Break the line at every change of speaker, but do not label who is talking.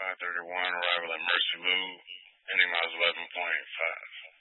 5:31, arrival at Mercy Loop, ending miles 11.5.